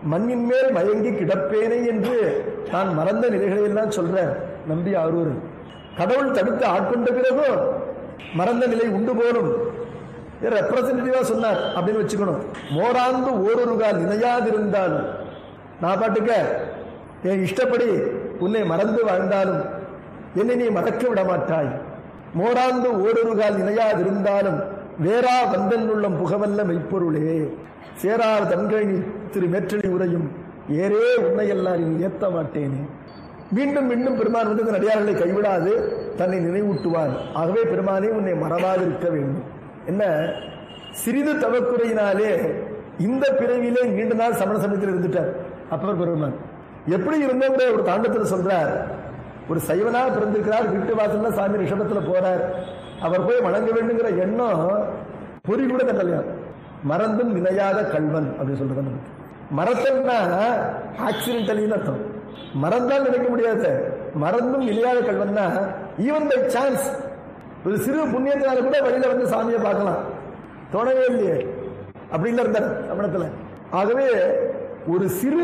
மண்ணின் மேல் மயங்கி கிடப்பேனே என்று நான் மறந்த நிலைகளை எல்லாம் சொல்றேன் நம்பி ஆரூர். கடவுள் தடுத்து ஆட்கொண்ட பிறகும் மறந்த நிலை உண்டு போலும் ரெப்ரசன்டேட்டிவா சொன்னார் அப்படின்னு வச்சுக்கணும். மோராந்து ஓரொரு கால் நினையாதிருந்தால் நான் பாட்டுக்க என் இஷ்டப்படி உன்னை மறந்து வாழ்ந்தாலும் என்னை நீ மறக்க விட மாட்டாய். மோராந்து ஓரொரு கால் நினையாதிருந்தாலும் வேறா வந்தன் உள்ளம் புகவல்ல மெய்ப்பொருளே சேரார் தன்கழி திரு மேற்றலி உரையும் ஏரே உன்னையெல்லாம் நீ ஏத்த மாட்டேனே. மீண்டும் மீண்டும் பெருமான் வந்து நடிகார்களை கைவிடாது தன்னை நினைவூட்டுவான். ஆகவே பெருமானே உன்னை மறவாதிருக்க வேண்டும். என்ன சிறிது தவக்குறையினாலே இந்த பிறவிலே நீண்ட நாள் சமண சமயத்தில் இருந்துட்டார் அப்பர் பெருமான். எப்படி இருந்தோங்கிற ஒரு தாண்டத்தில் சொல்றார். ஒரு சைவனா பிறந்திருக்கிறார், வீட்டு வாசல்ல சாமி ரிஷபத்துல போறார், அவர் போய் வணங்க வேண்டுங்கிற எண்ணம் பொறி கூட கட்டலையா. மறந்தும் நினையாத கல்வன் அப்படின்னு சொல்றது. மறத்தல்னா ஆக்சிடென்டலின்னு அர்த்தம். மறந்தால் நினைக்க முடியாது. மறந்தும் நினையாத கல்வன்னா ஈவன் பை சான்ஸ் ஒரு சிறு புண்ணியத்தினால கூட வழியில வந்து சாமியை பார்க்கலாம், தோணவே இல்லையே அப்படின்னு இருந்தார் சமணத்துல. ஆகவே ஒரு சிறு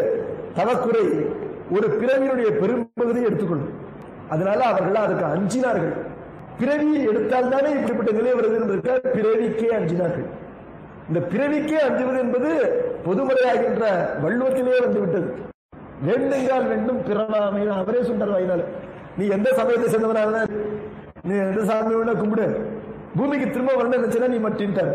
தவக்குறை ஒரு பிறவியினுடைய பெரும்பகுதியை எடுத்துக்கொள்ளும். அதனால அவர்கள் அதுக்கு அஞ்சினார்கள். பிறவியை எடுத்தால் தானே இப்படிப்பட்ட நிலை வருது. பிறவிக்கே அஞ்சினார்கள். இந்த பிறவிக்கே அஞ்சுவது என்பது பொதுமுறையாகின்ற வள்ளுவத்திலே வந்துவிட்டது. வேண்டுங்கால் வேண்டும் பிறவாமை அவரே சொன்னார் வாயினால. நீ எந்த சமயத்தை சேர்ந்தவனாக நீ எந்த சாமி வேணா கும்பிடு, பூமிக்கு திரும்ப வரணும் நினைச்சுன்னா நீ மட்டின்ட்டார்.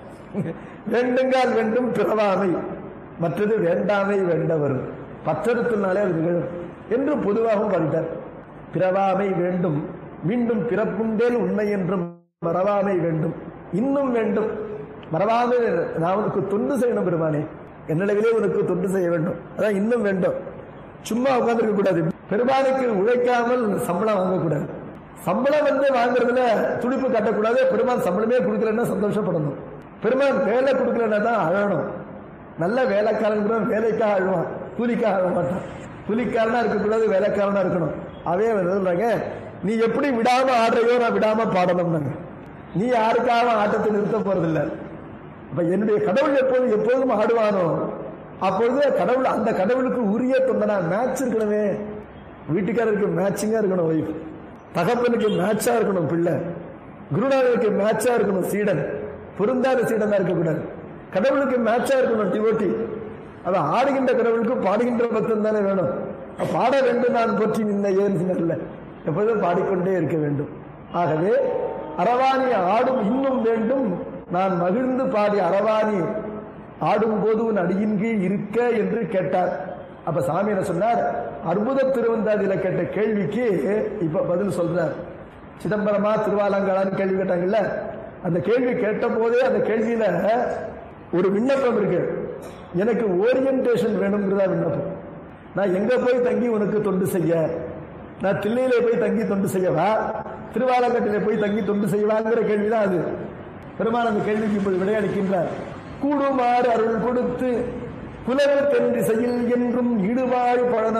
வேண்டுங்கால் வேண்டும் பிறவாமை, மற்றது வேண்டாமை வேண்டவர் பற்றத்தினாலே அது நிகழும் என்று பொதுவாகவும் பாடிட்டார். பிறவாமை வேண்டும், மீண்டும் பிறப்புண்டேல் உண்மை என்றும் மறவாமை வேண்டும், இன்னும் வேண்டும். மறவாமை நான் உனக்கு தொண்டு செய்யணும் பெருமானே, என்னிடவிலே உனக்கு தொண்டு செய்ய வேண்டும், அதான் இன்னும் வேண்டும். சும்மா உட்கார்ந்துருக்க கூடாது. பெருமானுக்கு உழைக்காமல் சம்பளம் வாங்கக்கூடாது. சம்பளம் வந்து வாங்குறதுல துடிப்பு காட்டக்கூடாது. பெருமான் சம்பளமே கொடுக்கலன்னா சந்தோஷப்படணும். பெருமான் வேலை கொடுக்கலன்னா தான் அழணும். நல்ல வேலைக்காரன் கூட வேலைக்காக அழுவான், கூலிக்காக அழ மாட்டான். கூலிக்காரனா இருக்கக்கூடாது, வேலைக்காரனா இருக்கணும். அவே சொல்றாங்க, நீ எப்படி விடாம ஆடுறையோ நான் விடாம பாடணும். நீ யாருக்காக ஆட்டத்தை நிறுத்த போறதில்லை. அப்ப என்னுடைய கடவுள் எப்போதும் ஆடுவானோ அப்பொழுது கடவுள் அந்த கடவுளுக்கு உரிய தொண்டனா மேட்ச் இருக்கணுமே. வீட்டுக்காரருக்கு மேட்சிங்கா இருக்கணும் ஒய்ஃப், தகப்பனுக்கு மேட்சா இருக்கணும் பிள்ளை, குருநாதனுக்கு மேட்சா இருக்கணும் சீடன், பொருந்தாத சீடனா இருக்கக்கூடாது. கடவுளுக்கு மேட்சா இருக்கணும் டிவோட்டி. அது ஆடுகின்ற கடவுளுக்கு பாடுகின்ற பக்தன் தானே வேணும். பாட வேண்டும் நான் போற்றி நின்ன ஏன் சொன்னதில்லை, எப்போதும் பாடிக்கொண்டே இருக்க வேண்டும். ஆகவே அரவாணி ஆடும் இன்னும் வேண்டும், நான் மகிழ்ந்து பாடி அரவாணி ஆடும் போது உன் அடியின் கீழ் இருக்க என்று கேட்டார். அப்ப சாமி என்ன சொன்னார், அற்புத திருவந்தாதியில கேட்ட கேள்விக்கு இப்ப பதில் சொல்றார். சிதம்பரமா திருவாலங்காளான்னு கேள்வி கேட்டாங்கல்ல, அந்த கேள்வி கேட்ட போதே அந்த கேள்வியில ஒரு விண்ணப்பம் இருக்கு. எனக்கு ஓரியன்டேஷன் வேணும்ங்கிறதா விண்ணப்பம். நான் எங்க போய் தங்கி உனக்கு தொண்டு செய்ய, நான் தில்லையில போய் தங்கி தொண்டு செய்யவா, திருவாலங்கட்டில போய் தங்கி தொண்டு செய்வாங்கிற கேள்விதான் அது. பெருமான் அந்த கேள்விக்கு இப்போது விடையளிக்கின்றார். கூடுமாறு அருள் கொடுத்து குலவு தென் திசையில் என்றும் ஈடுவாழ்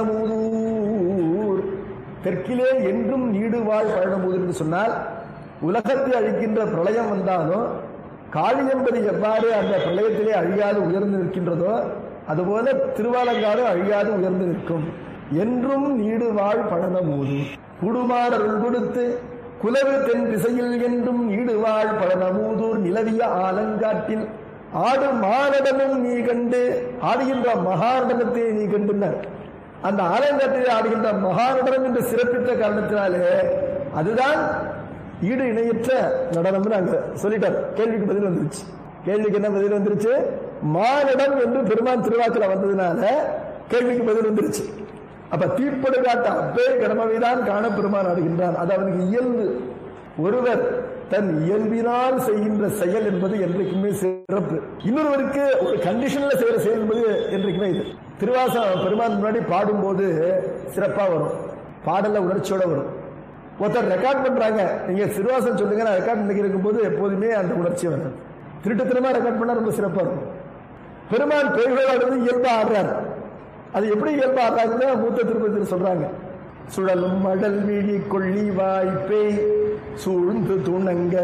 பழனமூதூர். தெற்கிலே என்றும் ஈடுவாழ் பழனமூதூர் என்று சொன்னால், உலகத்தை அழிக்கின்ற பிரளயம் வந்தாலும் காளி என்பது எவ்வாறு அந்த பிரளயத்திலே அழியாது உயர்ந்து நிற்கின்றதோ அதுபோல திருவாலங்காடு அழியாது உயர்ந்து நிற்கும். என்றும் நீடுவாழ் பழனமூதூர். கூடுமாறு அருள் கொடுத்து குலவு தென் திசையில் என்றும் ஈடுவாழ் பழனமூதூர் நிலவிய ஆலங்காட்டில் ஆடு மானடமும் நீ கண்டு. ஆடுகின்ற மகாநடனத்தை நீ கண்டுனர். அந்த ஆலங்காட்டில் ஆடுகின்ற மகாநடனம் என்று சிறப்பித்த காரணத்தினாலே அதுதான் ஈடு இணையற்ற நடனம் நாங்க சொல்லிட்டார். கேள்விக்கு பதில் வந்துருச்சு. கேள்விக்கு என்ன பதில் வந்துருச்சு? மானிடம் என்று பெருமான் திருவாக்குல வந்ததுனால கேள்விக்கு பதில் வந்துருச்சு. அப்ப தீர்ப்படுகாட்ட அப்பே கடமைதான் காண பெருமான் ஆடுகின்றான். அது அவனுக்கு இயல்பு. ஒருவர் தன் இயல்பினால் செய்கின்ற செயல் என்பது என்றைக்குமே சிறப்பு. இன்னொருவருக்கு ஒரு கண்டிஷன்ல செய்யற செயல் என்பது என்றைக்குமே இது. திருவாசகம் பெருமான் முன்னாடி பாடும்போது சிறப்பா வரும், பாடல உணர்ச்சியோட வரும். ஒருத்தர் ரெக்கார்ட் பண்றாங்க, நீங்க திருவாசகம் சொல்லுங்க, நான் ரெக்கார்ட் பண்ணி இருக்கும்போது எப்போதுமே அந்த உணர்ச்சி வரும். திருட்டுத்தனமா ரெக்கார்ட் பண்ணா ரொம்ப சிறப்பா இருக்கும். பெருமான் பேய்களோடு இயல்பா ஆடுறாரு. அது எப்படி இயல்பா ஆடுறாங்கன்னு மூத்த திருப்பதியில் சொல்றாங்க. சுழலும் மடல் விழி கொள்ளி வாய்ப்பை சூழ்ந்து துணங்க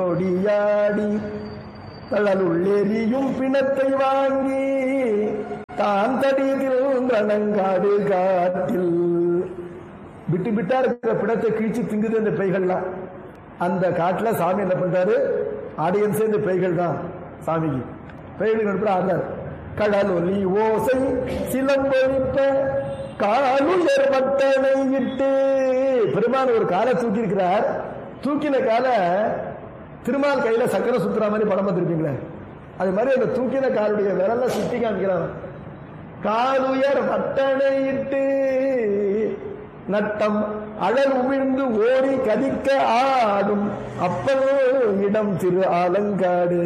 இட்டோடியாடி தழலுள்ளெறியும் பிணத்தை வாங்கி தான் தடியில் ரணங்காடு காட்டில் விட்டு விட்டா இருக்கிற பிடத்தை கிழிச்சு திங்குது இந்த பேய்கள்லாம். அந்த காட்டுல சாமி என்ன பண்றாரு, ஆடியன்ஸே இந்த பேய்கள் தான் சாமிக்கு. பேய்கள் நடுப்புற ஆடுறாரு. கடல் ஒலி ஓசை சிலம்பொழிப்ப காலுயர் மட்டனை இட்டு. பெருமான் ஒரு காலை தூக்கி இருக்கிறார். தூக்கின கால திருமால் கையில சக்கரை சுத்துற மாதிரி படம் பார்த்திருப்பீங்களே, அது மாதிரி அந்த தூக்கின காலுடைய விரல்ல சுத்தி காமிக்கிறான். காலுயர் மட்டனை இட்டு நட்டம் அழல் உமிழ்ந்து ஓடி கதிக்க ஆடும் அப்போ இடம் திரு ஆலங்காடு.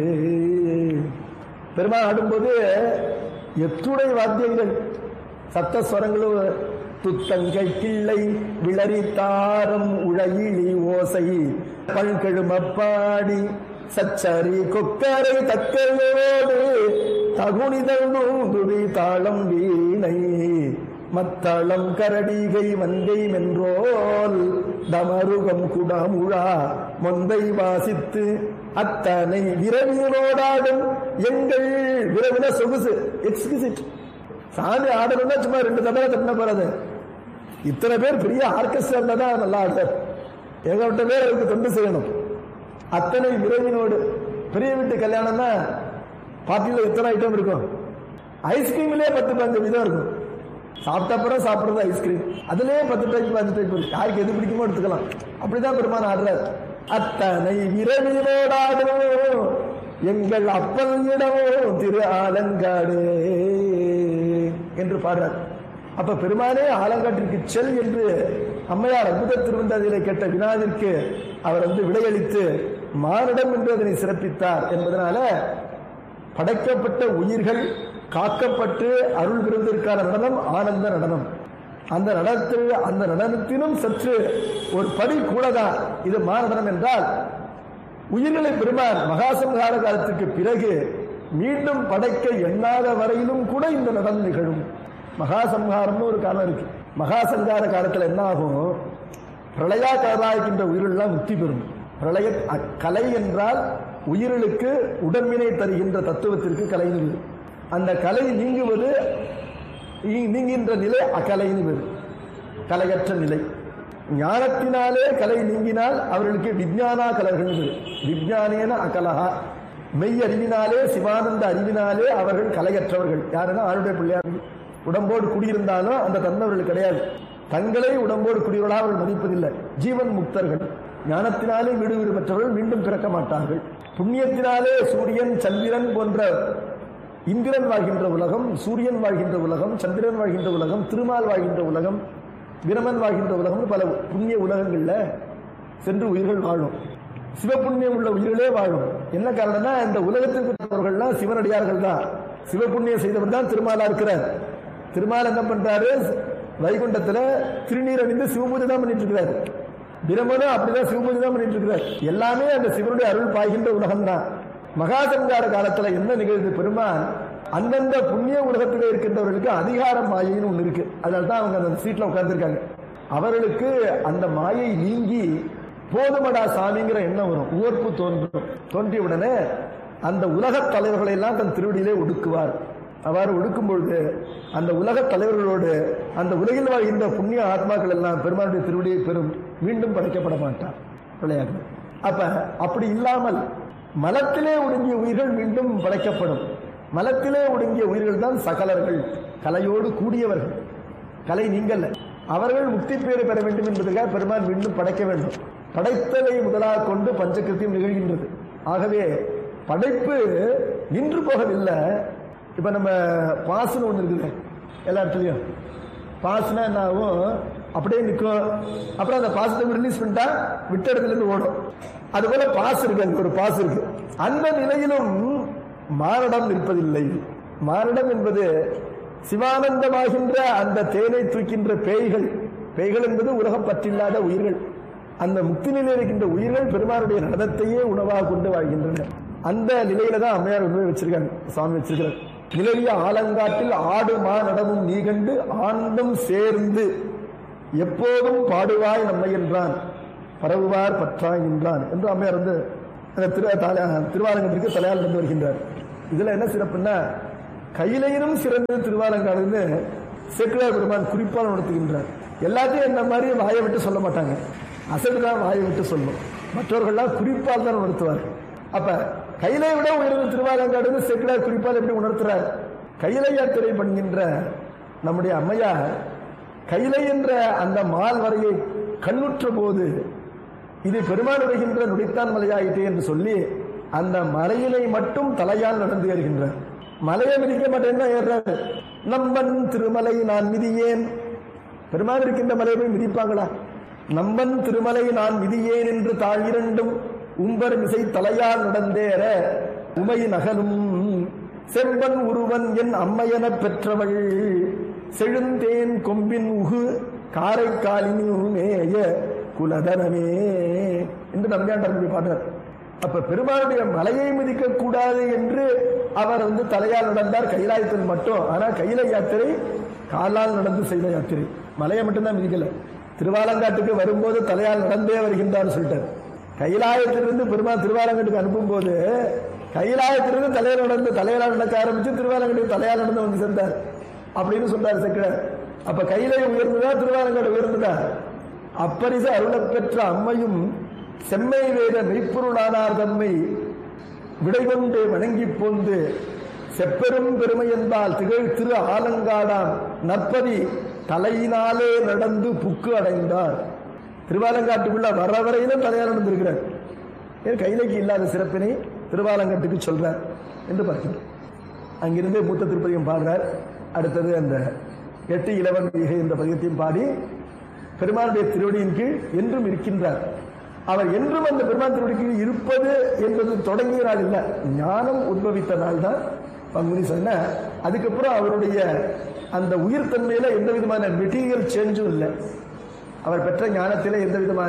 பெருமாள் ஆடும்போது எத்துணை வாத்தியங்கள், சப்தஸ்வரங்களும், துத்தங்கை கிள்ளை விளரி தாரம் உழையிலி ஓசை பல்கெழுமப்பாடி சச்சரி கொக்கரை தக்கையோடு தகுனிதழ் நூதுடி தாளம் வீணை மத்தளம் கரடிகை மந்தை மென்றோல் தமருகம் குடமுழா மொந்தை வாசித்து அத்தனை விரவினோடாடும் எங்கள் விரவின சொகுசு எக்ஸ்கிசிட். சாமி ஆடணும்னா சும்மா 2 தடவை தட்டின போறது. இத்தனை பேர் பெரிய ஆர்கெஸ்ட்ரா தான் நல்லா ஆடுறார். ஏகப்பட்ட பேர் அவருக்கு தொண்டு செய்யணும். அத்தனை விரைவினோடு. பெரிய வீட்டு கல்யாணம்னா பார்ட்டியில் எத்தனை ஐட்டம் இருக்கும்? ஐஸ்கிரீம்லயே 10-15 விதம் இருக்கும். சாப்பிட்டப்புறம் சாப்பிடுறது ஐஸ்கிரீம், அதுலயே 10 டைப் 5 டைப் இருக்கு. யாருக்கு எது பிடிக்குமோ எடுத்துக்கலாம். அப்படிதான் பெருமான் ஆடுறார். அத்தனை விரைவினோடாடும் எங்கள் அப்பல் இடமோ திரு ஆலங்காடு என்று பாடுறார். அப்ப பெருமானே ஆலங்காட்டிற்கு செல் என்று அம்மையார் அற்புத திருவந்தாதியிலே கேட்ட வினாவிற்கு அவர் விடையளித்து மானிடம் என்று அதனை சிறப்பித்தார் என்பதனால படைக்கப்பட்ட உயிர்கள் காக்கப்பட்டு அருள் பெறுவதற்கான நடனம் ஆனந்த நடனம். அந்த நடனத்திலும் சற்று ஒரு படி கூடதான் இது மாநடனம் என்றால், உயிர்களை பெருமான் மகாசம்ஹார காலத்துக்கு பிறகு மீண்டும் படைக்க எண்ணாத வரையிலும் கூட இந்த நடனம் நிகழும். மகாசம்ஹாரம்னு ஒரு காலம் இருக்கு. மகாசங்கார காலத்துல என்ன ஆகும், பிரளயா கலாய்க்கின்ற உயிரெல்லாம் முக்தி பெறும். பிரளய கலை என்றால் உயிர்களுக்கு உடம்பினை தருகின்ற தத்துவத்திற்கு கலை நிலை. அந்த கலை நீங்குவது, நீங்கின்ற நிலை அகலைன்னு வரும். கலையற்ற நிலை. ஞானத்தினாலே கலை நீங்கினால் அவர்களுக்கு விஞ்ஞானா கலர்கள் வரும். விஞ்ஞானேன அகலகா. மெய் அறிவினாலே சிவானந்த அறிவினாலே அவர்கள் கலையற்றவர்கள். யாருன்னா ஆளுடைய பிள்ளையார்கள். உடம்போடு குடியிருந்தாலும் அந்த தன்னவர்கள் கிடையாது. தங்களை உடம்போடு குடியவர்களாக அவர்கள் மதிப்பதில்லை. ஜீவன் முக்தர்கள். ஞானத்தினாலே வீடு வீடு பெற்றவர்கள் மீண்டும் பிறக்க மாட்டார்கள். புண்ணியத்தினாலே சூரியன் சந்திரன் போன்ற இந்திரன் வாழ்கின்ற உலகம், சூரியன் வாழ்கின்ற உலகம், சந்திரன் வாழ்கின்ற உலகம், திருமால் வாழ்கின்ற உலகம், பிரமன் வாழ்கின்ற உலகம், பல புண்ணிய உலகங்கள்ல சென்று உயிர்கள் வாழும். சிவபுண்ணியம் உள்ள உயிர்களே வாழும். என்ன காரணம்னா இந்த உலகத்திற்கு சிவனடியார்கள் தான். சிவபுண்ணியம் செய்தவர் தான் திருமாலா இருக்கிறார். திருமால் என்ன பண்றாரு, வைகுண்டத்துல திருநீர் அணிந்து சிவபூஜை தான் பண்ணிட்டு இருக்கிறார். பிரமனும் அப்படிதான் சிவபூஜை தான் பண்ணிட்டு இருக்கிறார். எல்லாமே அந்த சிவனுடைய அருள் பாய்கின்ற உலகம் தான். மகாசங்கார காலத்துல என்ன நிகழ்வு, பெருமான் அந்தந்த புண்ணிய உலகத்தில் இருக்கின்றவர்களுக்கு அதிகார மாயைன்னு ஒண்ணு இருக்கு. அதனால தான் அவங்க அந்த சீட்ல உட்கார்ந்துருக்காங்க. அவர்களுக்கு அந்த மாயை நீங்கி போதுமடா சாமிங்கிற எண்ணம் வரும், உவர்ப்பு தோன்றும். தோன்றிய உடனே அந்த உலக தலைவர்களை எல்லாம் தன் திருவடியிலே ஒடுக்குவார். அவ்வாறு ஒடுக்கும் பொழுது அந்த உலக தலைவர்களோடு அந்த உலகில் வாழ்கின்ற புண்ணிய ஆத்மாக்கள் எல்லாம் பெருமானுடைய திருவடியை பெறும். மீண்டும் படைக்கப்பட மாட்டார் விளையாடு. அப்ப அப்படி இல்லாமல் மலத்திலே ஒடுங்கிய உயிர்கள் மீண்டும் படைக்கப்படும். மலத்திலே ஒடுங்கிய உயிர்கள் தான் சகலர்கள், கலையோடு கூடியவர்கள். கலை நீங்கல்ல. அவர்கள் முக்தி பேறு பெற வேண்டும் என்பதற்காக பெருமான் மீண்டும் படைக்க வேண்டும். படைத்தலை முதலாக கொண்டு பஞ்சகிருத்தியம் நிகழ்கின்றது. ஆகவே படைப்பு நின்று போகவில்லை. இப்ப நம்ம பாசுன்னு ஒண்ணு இருக்குது எல்லா இடத்துலயும். பாசுனா என்ன ஆகும், அப்படியே நிற்கும். அப்புறம் அந்த பாசத்தை ரிலீஸ் பண்ணிட்டா விட்ட இடத்துல இருந்து ஓடும். அது போல பாஸ் இருக்கு, அங்க ஒரு பாஸ் இருக்கு. அந்த நிலையிலும் மாரடம் இருப்பதில்லை. மாரடம் என்பது சிவானந்தமாகின்ற அந்த தேனை தூக்கின்ற பேய்கள். பேய்கள் என்பது உலகம் பற்றில்லாத உயிர்கள். அந்த முக்தி நிலையில் இருக்கின்ற உயிர்கள் பெருமானுடைய நடனத்தையே உணவாக கொண்டு வாழ்கின்றன. அந்த நிலையில தான் அம்மையார் உண்மை வச்சிருக்காங்க, சுவாமி வச்சிருக்கிறார். நிலவிய ஆலங்காட்டில் ஆடு மா நடமும் நீ கண்டு ஆனந்தம் சேர்ந்து எப்போதும் பாடுவாய் நம்மை என்றான், பரவுவார் பற்றாய் என்றான் என்று அம்மையார் அந்த திருவாலங்கத்திற்கு தலையால் நடந்து வருகின்றார். இதுல என்ன சிறப்புன்னா, கையிலையிலும் சிறந்தது திருவாலங்காடுன்னு சேக்கிழார் பெருமான் குறிப்பால் உணர்த்துகின்றார். எல்லாத்தையும் என்ன மாதிரி வாயை விட்டு சொல்ல மாட்டாங்க, அசடுதான் வாயை விட்டு சொல்லும். மற்றவர்கள்லாம் குறிப்பால் தான் உணர்த்துவார். அப்ப கையிலை விட உயர்ந்த திருவாலங்காடுன்னு சேக்கிழார் குறிப்பால் எப்படி உணர்த்துறார்? கையிலை யாத்திரை பண்ணுகின்ற நம்முடைய அம்மையார் கையிலை என்ற அந்த மால் வரையை கண்ணுற்ற போது இது பெருமான் வருகின்ற நுடித்தான் மலையாயிட்டே என்று சொல்லி அந்த மலையினை மட்டும் தலையால் நடந்து ஏறுகின்றார். மலையை மிதிக்க மாட்டேன்னா ஏறாரு. நம்பன் திருமலை நான் மிதியேன். பெருமான் இருக்கின்ற மலையை போய் மிதிப்பாங்களா? நம்பன் திருமலை நான் மிதியேன் என்று தாழிரண்டும் உம்பர் மிசை தலையால் நடந்தேற உமை நகலும் செம்பன் உருவன் என் அம்மையன பெற்றவள் செழுந்தேன் கொம்பின் உகு காரைக்காலினேய குலதனமே என்று நம்பியாண்டார் பாடுறார். அப்ப பெருமானுடைய மலையை மிதிக்க கூடாது என்று அவர் தலையால் நடந்தார் கைலாயத்தில் மட்டும். ஆனா கையில யாத்திரை காலால் நடந்து செய்த யாத்திரை, மலையை மட்டும்தான் மிதிக்கல. திருவாலங்காட்டுக்கு வரும்போது தலையால் நடந்தே வருகின்றார் சொல்லிட்டார். கைலாயத்திலிருந்து பெருமாள் திருவாலங்காட்டுக்கு அனுப்பும் போது கைலாயத்திலிருந்து தலையால் நடக்க ஆரம்பிச்சு திருவாலங்காட்டுக்கு தலையால் நடந்து வந்து சேர்ந்தார் அப்படின்னு சொல்றாரு சேக்கிழார். அப்ப கையிலை உயர்ந்ததா திருவாலங்காடு உயர்ந்ததா? அப்பரிசு அருளப் பெற்ற அம்மையும் செம்மை வேத மெய்ப்பொருளானார் தம்மை விடைகொண்டு வணங்கி போந்து செப்பெரும் பெருமை என்பால் திகழ் திரு ஆலங்காடான் நற்பதி தலையினாலே நடந்து புக்கு அடைந்தார். திருவாலங்காட்டுக்குள்ள வர வரையிலும் தலையால் நடந்திருக்கிறார். கையிலைக்கு இல்லாத சிறப்பினை திருவாலங்காட்டுக்கு சொல்றார் என்று பார்க்கிறோம். அங்கிருந்தே மூத்த திருப்பதியும் பாடுறார். அடுத்தது அந்த 8 இலவன் ஈகை என்ற பதிகத்தையும் பாடி பெருமானுடைய திருவடியின் கீழ் என்றும் இருக்கின்றார். அவர் என்றும் அந்த பெருமான் திருவடி கீழ் இருப்பது என்பது தொடங்கிய நாள் இல்லை, ஞானம் உத்பவித்த நாள் தான் பங்குனி சொன்ன. அதுக்கப்புறம் அவருடைய அந்த உயிர் தன்மையில எந்த விதமான மெட்டீரியல் சேஞ்சும் இல்லை. அவர் பெற்ற ஞானத்திலே எந்த விதமான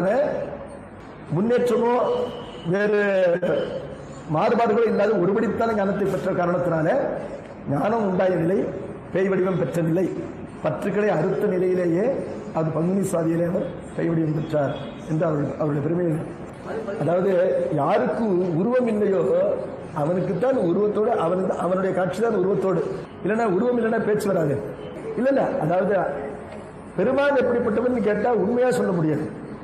முன்னேற்றமோ வேறு மாறுபாடுகளோ இல்லாத ஒருபடித்தான ஞானத்தை பெற்ற காரணத்தினால ஞானம் உண்டாய நிலை, பேய் வடிவம் பெற்ற நிலை, பற்றுக்களை அறுத்த நிலையிலேயே அது பங்குனி சாதியிலே அவர் பேய் வடிவம் பெற்றார் என்று அவருடைய பெருமை. அதாவது யாருக்கு உருவம் இல்லையோ அவனுக்குத்தான் உருவத்தோடு அவனுடைய காட்சி தான் உருவத்தோடு, இல்லைன்னா உருவம் இல்லைன்னா பேச்சு வராது. இல்ல அதாவது பெருமான் எப்படிப்பட்டவன் கேட்டா உண்மையா சொல்ல முடியாது.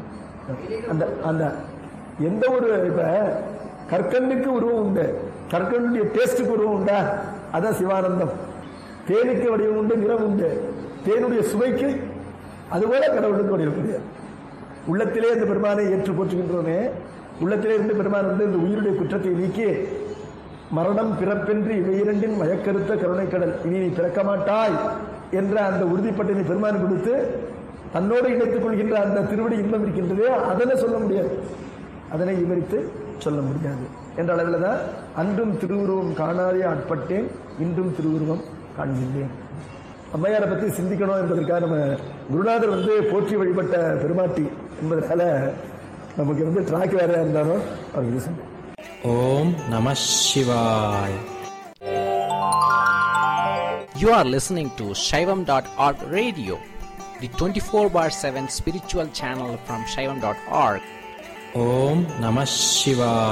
அந்த அந்த எந்த ஒரு இப்ப கற்கண்டுக்கு உருவம் உண்டு, கற்கண்டுடைய டேஸ்டுக்கு உருவம் உண்டா? அதான் சிவானந்தம். தேனுக்கு வடிவம் உண்டு, நிறம் உண்டு. தேனுடைய சுவைக்கு அதுபோல கடவுளுக்கு வடிவம் முடியாது. உள்ளத்திலே இந்த பெருமானை ஏற்று போற்றுகின்றோமே, உள்ளத்திலே இருந்து பெருமான் இந்த உயிருடைய குற்றத்தை நீக்கி மரணம் பிறப்பென்று இவை இரண்டின் மயக்கருத்த கருணை கடல் இனி நீ பிறக்க மாட்டாய் என்ற அந்த உறுதிப்பட்டனை பெருமான் கொடுத்து தன்னோடு இணைத்துக் கொள்கின்ற அந்த திருவடி இன்பம் இருக்கின்றதே, அதனை சொல்ல முடியாது, அதனை விவரித்து சொல்ல முடியாது என்ற அளவில் தான் அன்றும் திருவுருவம் காணாதே ஆட்பட்டேன் இன்றும் திருவுருவம் காண்கின்றேன். அம்மையாரை பற்றி சிந்திக்கணும் என்பதற்காக நம்ம குருநாதர் போற்றி வழிபட்ட பெருமாட்டி என்பதனால நமக்கு டிராக் வேற இருந்தாலும் அவருக்கு சொன்னேன். ஓம் நம சிவாய். You are listening to Shaivam.org radio, the 24/7 spiritual channel from Shaivam.org. Om Namah Shivaya.